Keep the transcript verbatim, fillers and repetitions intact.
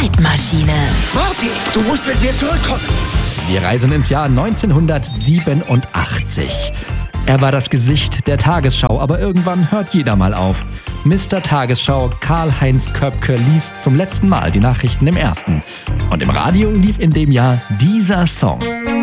Zeitmaschine. Marty, du musst mit mir zurückkommen. Wir reisen ins Jahr neunzehnhundertsiebenundachtzig. Er war das Gesicht der Tagesschau, aber irgendwann hört jeder mal auf. Mister Tagesschau Karl-Heinz Köpke liest zum letzten Mal die Nachrichten im Ersten. Und im Radio lief in dem Jahr dieser Song.